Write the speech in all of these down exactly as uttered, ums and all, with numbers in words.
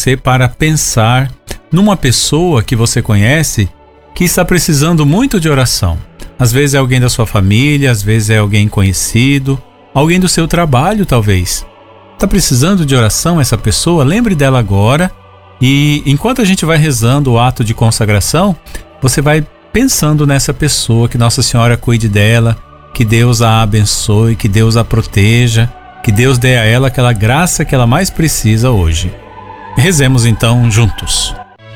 você para pensar numa pessoa que você conhece que está precisando muito de oração. Às vezes é alguém da sua família, às vezes é alguém conhecido, alguém do seu trabalho talvez. Está precisando de oração essa pessoa? Lembre dela agora e enquanto a gente vai rezando o ato de consagração, você vai pensando nessa pessoa, que Nossa Senhora cuide dela, que Deus a abençoe, que Deus a proteja, que Deus dê a ela aquela graça que ela mais precisa hoje. Rezemos então juntos.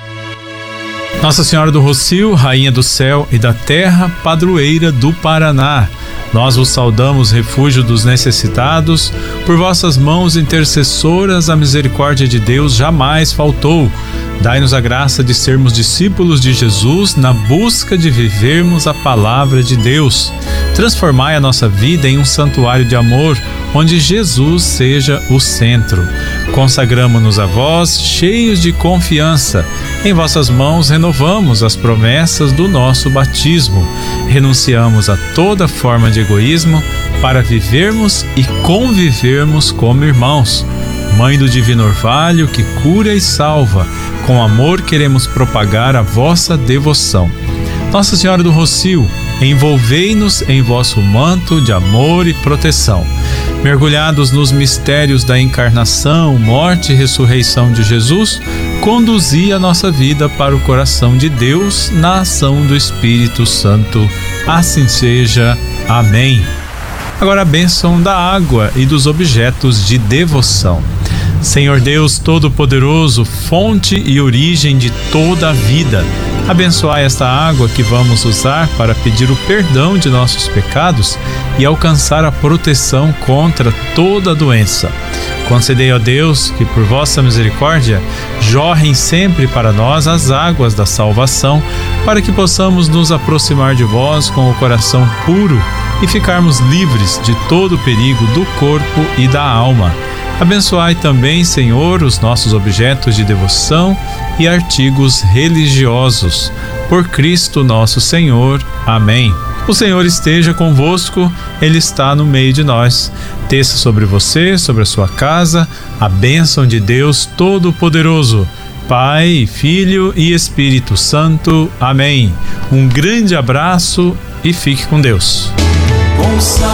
Nossa Senhora do Rocio, Rainha do Céu e da Terra, Padroeira do Paraná, nós vos saudamos, refúgio dos necessitados, por vossas mãos intercessoras a misericórdia de Deus jamais faltou. Dai-nos a graça de sermos discípulos de Jesus na busca de vivermos a palavra de Deus. Transformai a nossa vida em um santuário de amor, onde Jesus seja o centro. Consagramo-nos a vós, cheios de confiança. Em vossas mãos renovamos as promessas do nosso batismo. Renunciamos a toda forma de egoísmo para vivermos e convivermos como irmãos. Mãe do Divino Orvalho, que cura e salva, com amor queremos propagar a vossa devoção. Nossa Senhora do Rocio, envolvei-nos em vosso manto de amor e proteção. Mergulhados nos mistérios da encarnação, morte e ressurreição de Jesus, conduzi a nossa vida para o coração de Deus na ação do Espírito Santo. Assim seja. Amém. Agora a bênção da água e dos objetos de devoção. Senhor Deus Todo-Poderoso, fonte e origem de toda a vida, abençoai esta água que vamos usar para pedir o perdão de nossos pecados e alcançar a proteção contra toda doença. Concedei, ó Deus, que por vossa misericórdia jorrem sempre para nós as águas da salvação, para que possamos nos aproximar de vós com o coração puro e ficarmos livres de todo o perigo do corpo e da alma. Abençoai também, Senhor, os nossos objetos de devoção e artigos religiosos. Por Cristo nosso Senhor. Amém. O Senhor esteja convosco, Ele está no meio de nós. Desça sobre você, sobre a sua casa, a bênção de Deus Todo-Poderoso, Pai, Filho e Espírito Santo. Amém. Um grande abraço e fique com Deus. Consagro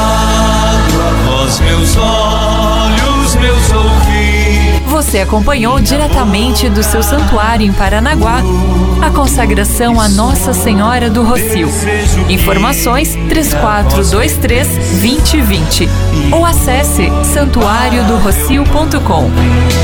a vós meus olhos, meus ouvidos. Você acompanhou diretamente do seu santuário em Paranaguá a consagração a Nossa Senhora do Rocio. Informações três quatro dois três, dois zero dois zero ou acesse santuário do rocio ponto com.